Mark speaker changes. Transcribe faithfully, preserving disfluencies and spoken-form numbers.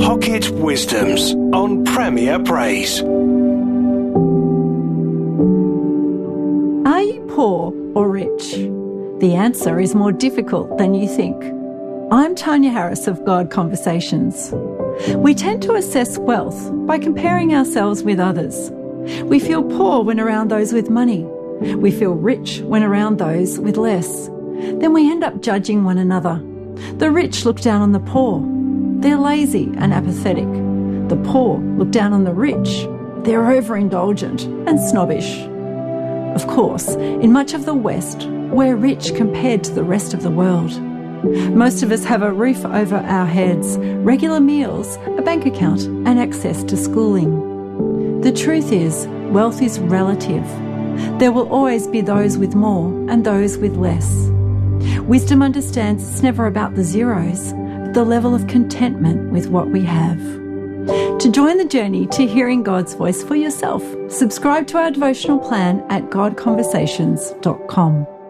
Speaker 1: Pocket Wisdoms on Premier Praise.
Speaker 2: Are you poor or rich? The answer is more difficult than you think. I'm Tanya Harris of God Conversations. We tend to assess wealth by comparing ourselves with others. We feel poor when around those with money. We feel rich when around those with less. Then we end up judging one another. The rich look down on the poor. They're lazy and apathetic. The poor look down on the rich. They're overindulgent and snobbish. Of course, in much of the West, we're rich compared to the rest of the world. Most of us have a roof over our heads, regular meals, a bank account, and access to schooling. The truth is, wealth is relative. There will always be those with more and those with less. Wisdom understands it's never about the zeros, but the level of contentment with what we have. To join the journey to hearing God's voice for yourself, subscribe to our devotional plan at god conversations dot com.